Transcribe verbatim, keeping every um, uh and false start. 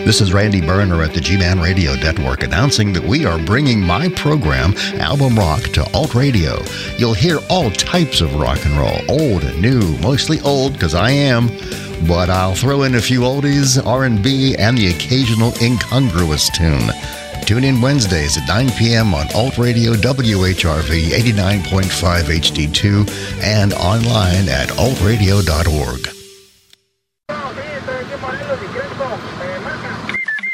This is Randy Berner at the G-Man Radio Network announcing that we are bringing my program, Album Rock, to Alt Radio. You'll hear all types of rock and roll, old and new, mostly old because I am, but I'll throw in a few oldies, R and B, and the occasional incongruous tune. Tune in Wednesdays at nine p.m. on Alt Radio W H R V eighty-nine point five H D two and online at alt radio dot org.